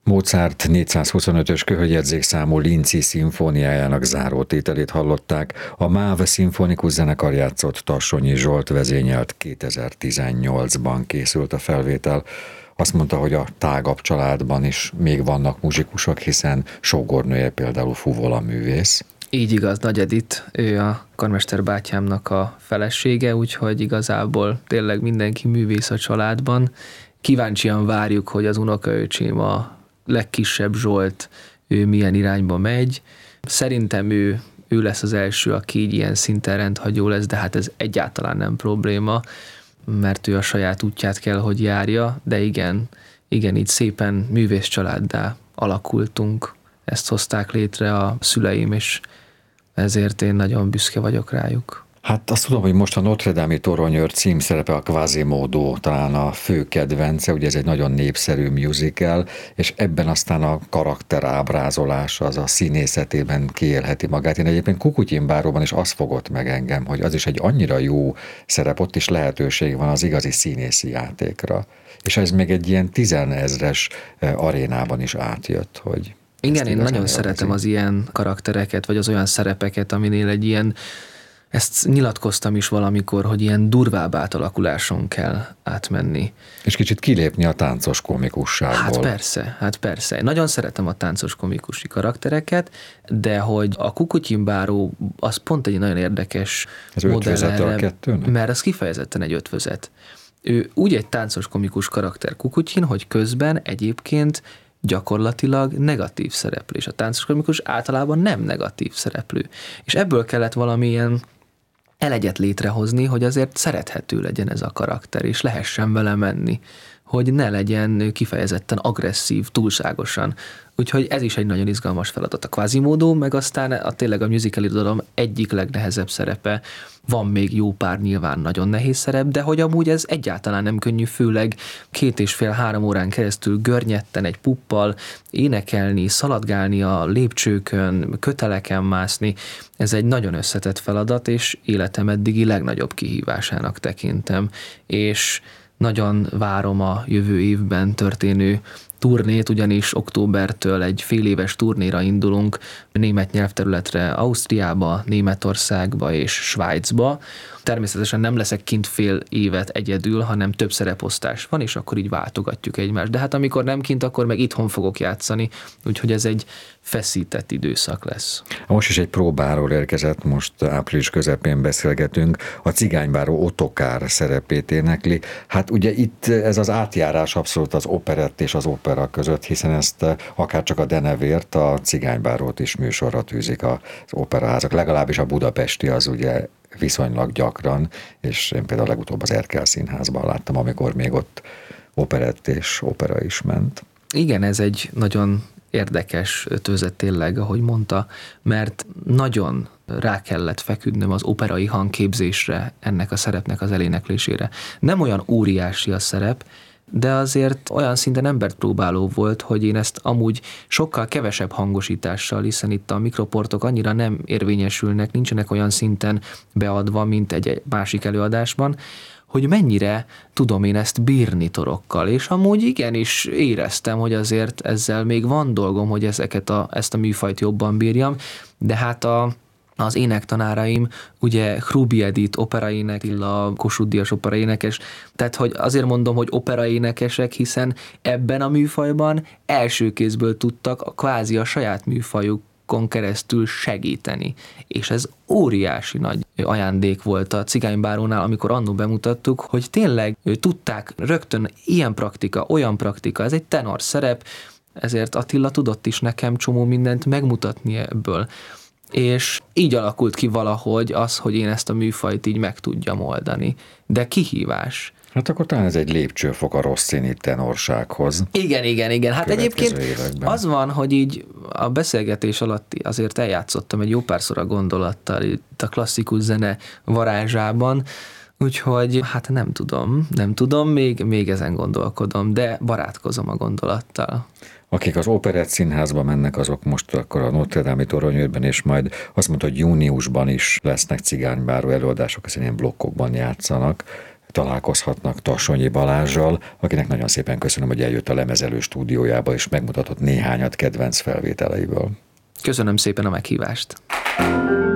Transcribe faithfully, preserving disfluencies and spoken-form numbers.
Mozart négyszázhuszonötös köhögyérzékszámú Linci szimfóniájának zárótételét hallották, a MÁV szimfonikus zenekar játszott, Tassonyi Zsolt vezényelt, kétezer-tizennyolcban készült a felvétel. Azt mondta, hogy a tágabb családban is még vannak muzsikusok, hiszen sógornője például fuvola művész. Így igaz, Nagy Edit, ő a karmester bátyámnak a felesége, úgyhogy igazából tényleg mindenki művész a családban. Kíváncsian várjuk, hogy az unokaöcsém, a legkisebb Zsolt, ő milyen irányba megy. Szerintem ő, ő lesz az első, aki így ilyen szinten rendhagyó lesz, de hát ez egyáltalán nem probléma, mert ő a saját útját kell, hogy járja, de igen, igen, így szépen művész családdá alakultunk. Ezt hozták létre a szüleim, és ezért én nagyon büszke vagyok rájuk. Hát azt tudom, hogy most a Notre-Dame-i toronyőr címszerepe, a Quasimodo talán a fő kedvence, ugye ez egy nagyon népszerű musical, és ebben aztán a karakter ábrázolás az a színészetében kiélheti magát. Én egyébként Kukutyin báróban is az fogott meg engem, hogy az is egy annyira jó szerep, ott is lehetőség van az igazi színészi játékra. És ez még egy ilyen tizenezres arénában is átjött, hogy... Igen, én nagyon szeretem az ilyen karaktereket, vagy az olyan szerepeket, aminél egy ilyen, ezt nyilatkoztam is valamikor, hogy ilyen durvább átalakuláson kell átmenni. És kicsit kilépni a táncos komikusságból. Hát persze, hát persze. Én nagyon szeretem a táncos komikusi karaktereket, de hogy a Kukutyin báró az pont egy nagyon érdekes ez ötvözete a kettőnek? Mert az kifejezetten egy ötvözet. Ő úgy egy táncos komikus karakter Kukutyin, hogy közben egyébként gyakorlatilag negatív szereplő, és a táncos komikus általában nem negatív szereplő. És ebből kellett valamilyen elegyet létrehozni, hogy azért szerethető legyen ez a karakter, és lehessen vele menni, hogy ne legyen kifejezetten agresszív, túlságosan. Úgyhogy ez is egy nagyon izgalmas feladat. A Quasimodo, meg aztán a tényleg a musical irodalom egyik legnehezebb szerepe. Van még jó pár nyilván nagyon nehéz szerep, de hogy amúgy ez egyáltalán nem könnyű, főleg két és fél-három órán keresztül görnyetten egy puppal énekelni, szaladgálni a lépcsőkön, köteleken mászni. Ez egy nagyon összetett feladat, és életem eddigi legnagyobb kihívásának tekintem. És nagyon várom a jövő évben történő turnét, ugyanis októbertől egy fél éves turnéra indulunk német nyelvterületre, Ausztriába, Németországba és Svájcba. Természetesen nem leszek kint fél évet egyedül, hanem több szereposztás van, és akkor így váltogatjuk egymást. De hát amikor nem kint, akkor meg itthon fogok játszani, úgyhogy ez egy feszített időszak lesz. Most is egy próbáról érkezett, most április közepén beszélgetünk, a cigánybáró Ottokár szerepét énekli. Hát ugye itt ez az átjárás abszolút az operett és az opera között, hiszen ezt akár csak a denevért, a cigánybárót is műsorra tűzik az operaházak, legalábbis a budapesti az ugye viszonylag gyakran, és én például legutóbb az Erkel Színházban láttam, amikor még ott operett és opera is ment. Igen, ez egy nagyon érdekes ötvözet tényleg, ahogy mondta, mert nagyon rá kellett feküdnöm az operai hangképzésre, ennek a szerepnek az eléneklésére. Nem olyan óriási a szerep, de azért olyan szinten embert próbáló volt, hogy én ezt amúgy sokkal kevesebb hangosítással, hiszen itt a mikroportok annyira nem érvényesülnek, nincsenek olyan szinten beadva, mint egy másik előadásban, hogy mennyire tudom én ezt bírni torokkal, és amúgy igenis éreztem, hogy azért ezzel még van dolgom, hogy ezeket a, ezt a műfajt jobban bírjam, de hát a az énektanáraim, ugye Hrubi Edit operaének, Illa Kossuth Díjas operaénekes, tehát hogy azért mondom, hogy operaénekesek, hiszen ebben a műfajban első kézből tudtak a kvázi a saját műfajukon keresztül segíteni. És ez óriási nagy ajándék volt a Cigánybárónál, amikor annó bemutattuk, hogy tényleg tudták rögtön ilyen praktika, olyan praktika, ez egy tenor szerep, ezért Attila tudott is nekem csomó mindent megmutatni ebből. És így alakult ki valahogy az, hogy én ezt a műfajt így meg tudjam oldani. De kihívás. Hát akkor talán ez egy lépcsőfok a Rossini tenorsághoz. Igen, igen, igen. Hát egyébként években. Az van, hogy így a beszélgetés alatt azért eljátszottam egy jó párszor a gondolattal itt a klasszikus zene varázsában, úgyhogy hát nem tudom, nem tudom, még, még ezen gondolkodom, de barátkozom a gondolattal. Akik az Operett Színházba mennek, azok most akkor a Notre-Dame-i toronyőrben, és majd azt mondta, hogy júniusban is lesznek cigánybáró előadások, hiszen ilyen blokkokban játszanak. találkozhatnak Tassonyi Balázssal, akinek nagyon szépen köszönöm, hogy eljött a Lemezelő stúdiójába, és megmutatott néhányat kedvenc felvételeiből. Köszönöm szépen a meghívást.